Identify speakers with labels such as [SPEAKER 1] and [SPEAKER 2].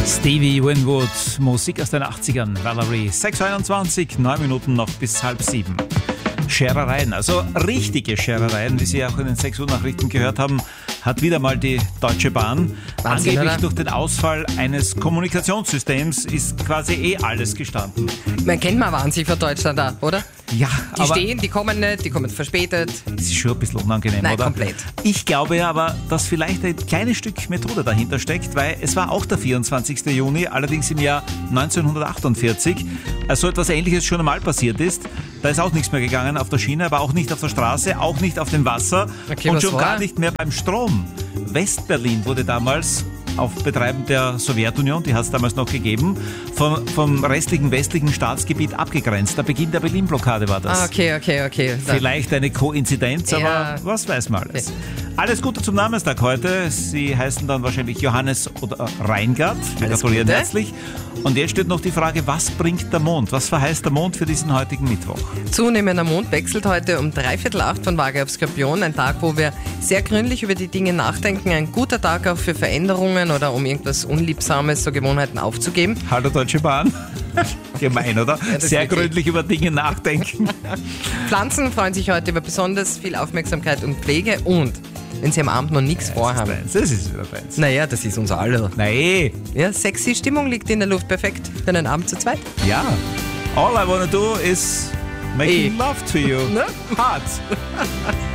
[SPEAKER 1] Stevie Winwood, Musik aus den 80ern, Valerie, 6:21, 9 Minuten noch bis 6:30. Scherereien, also richtige Scherereien, wie Sie auch in den 6 Uhr Nachrichten gehört haben, hat wieder mal die Deutsche Bahn.
[SPEAKER 2] Wahnsinn,
[SPEAKER 1] Angeblich
[SPEAKER 2] oder?
[SPEAKER 1] durch den Ausfall eines Kommunikationssystems ist quasi alles gestanden.
[SPEAKER 2] Man kennt mal wahnsinnig von Deutschland da, oder?
[SPEAKER 1] Ja,
[SPEAKER 2] Die
[SPEAKER 1] aber
[SPEAKER 2] stehen, die kommen nicht, die kommen verspätet.
[SPEAKER 1] das ist schon ein bisschen unangenehm,
[SPEAKER 2] Nein,
[SPEAKER 1] oder?
[SPEAKER 2] komplett.
[SPEAKER 1] Ich glaube ja aber, dass vielleicht ein kleines Stück Methode dahinter steckt, weil es war auch der 24. Juni, allerdings im Jahr 1948, als so etwas Ähnliches schon einmal passiert ist. Da ist auch nichts mehr gegangen auf der Schiene, aber auch nicht auf der Straße, auch nicht auf dem Wasser
[SPEAKER 2] Okay,
[SPEAKER 1] und
[SPEAKER 2] was
[SPEAKER 1] schon
[SPEAKER 2] war?
[SPEAKER 1] gar nicht mehr beim Strom. Westberlin wurde damals auf Betreiben der Sowjetunion, die hat es damals noch gegeben, vom restlichen westlichen Staatsgebiet abgegrenzt. Der Beginn der Berlin-Blockade war das.
[SPEAKER 2] Ah, okay. Da.
[SPEAKER 1] Vielleicht eine Koinzidenz, aber
[SPEAKER 2] Ja.
[SPEAKER 1] was weiß man alles. Alles Gute zum Namenstag heute. Sie heißen dann wahrscheinlich Johannes oder Reingard. Wir
[SPEAKER 2] Alles
[SPEAKER 1] gratulieren
[SPEAKER 2] Gute.
[SPEAKER 1] herzlich. Und jetzt steht noch die Frage, was bringt der Mond? Was verheißt der Mond für diesen heutigen Mittwoch?
[SPEAKER 2] Zunehmender Mond wechselt heute um 7:45 von Waage auf Skorpion. Ein Tag, wo wir sehr gründlich über die Dinge nachdenken. Ein guter Tag auch für Veränderungen oder um irgendwas Unliebsames, so Gewohnheiten aufzugeben.
[SPEAKER 1] Hallo Deutsche Bahn. Gemein, oder?
[SPEAKER 2] das
[SPEAKER 1] Sehr
[SPEAKER 2] wirklich.
[SPEAKER 1] gründlich über Dinge nachdenken.
[SPEAKER 2] Pflanzen freuen sich heute über besonders viel Aufmerksamkeit und Pflege. Und wenn sie am Abend noch nichts vorhaben.
[SPEAKER 1] Das ist wieder deins.
[SPEAKER 2] Naja, das ist unser aller.
[SPEAKER 1] Nein.
[SPEAKER 2] Ja, sexy Stimmung liegt in der Luft. Perfekt für einen Abend zu zweit.
[SPEAKER 1] Ja. All I wanna do is making love to you.
[SPEAKER 2] Ne?
[SPEAKER 1] Hard.